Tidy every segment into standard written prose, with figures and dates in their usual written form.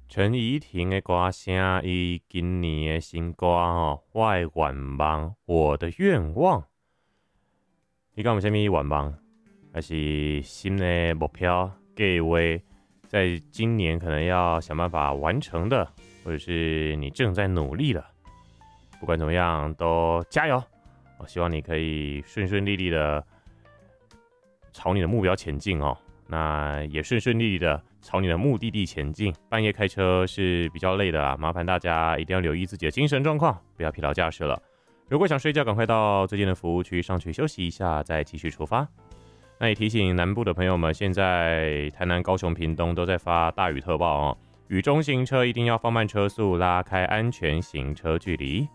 陈怡婷的歌声，伊今年的新歌我的愿望，我的愿望。你讲有啥物愿望？还是新的目标计划，在今年可能要想办法完成的，或者是你正在努力了。不管怎么样，都加油！我希望你可以顺顺利利的朝你的目标前进哦。那也顺顺利利的朝你的目的地前进。半夜开车是比较累的啦，麻烦大家一定要留意自己的精神状况，不要疲劳驾驶了。如果想睡觉，赶快到最近的服务区上去休息一下，再继续出发。那也提醒南部的朋友们，现在台南、高雄、屏东都在发大雨特报哦，雨中行车一定要放慢车速，拉开安全行车距离。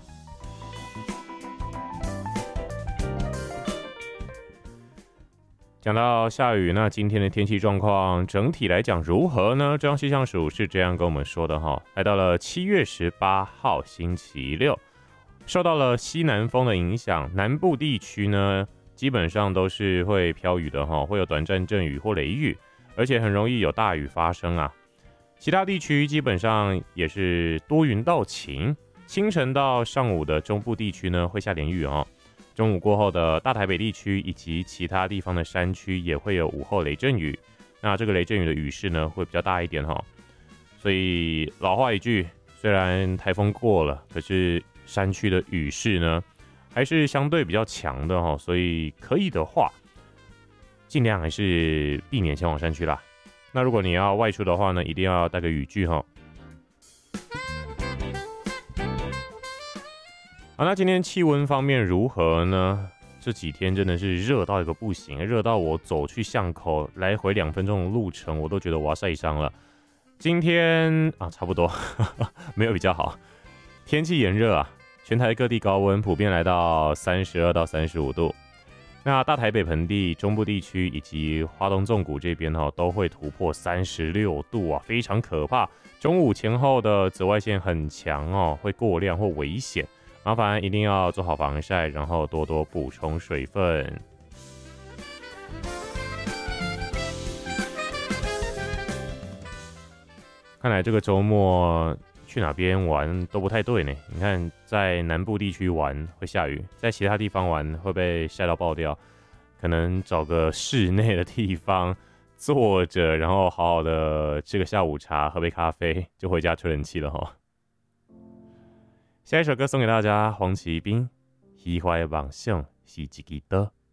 讲到下雨，那今天的天气状况整体来讲如何呢？中央气象署是这样跟我们说的哈，来到了7月18号星期六，受到了西南风的影响，南部地区呢基本上都是会飘雨的哈，会有短暂阵雨或雷雨，而且很容易有大雨发生啊。其他地区基本上也是多云到晴，清晨到上午的中部地区呢会下点雨哦。中午过后的大台北地区以及其他地方的山区也会有午后雷阵雨，那这个雷阵雨的雨势呢会比较大一点哈。所以老话一句，虽然台风过了，可是山区的雨势呢还是相对比较强的哈，所以可以的话，尽量还是避免前往山区啦。那如果你要外出的话呢，一定要带个雨具哈。好，那今天气温方面如何呢？这几天真的是热到一个不行，热到我走去巷口来回2分钟的路程，我都觉得我要晒伤了。今天差不多没有比较好，天气炎热啊，全台各地高温普遍来到32到35度。那大台北盆地、中部地区以及花东纵谷这边都会突破36度啊，非常可怕。中午前后的紫外线很强哦，会过量或危险。麻烦一定要做好防晒，然后多多补充水分。看来这个周末去哪边玩都不太对呢。你看，在南部地区玩会下雨，在其他地方玩会被晒到爆掉。可能找个室内的地方坐着，然后好好的吃个下午茶，喝杯咖啡，就回家吹冷气了哈。下一首歌送给大家，黄奇斌，喜欢的梦想是一支刀。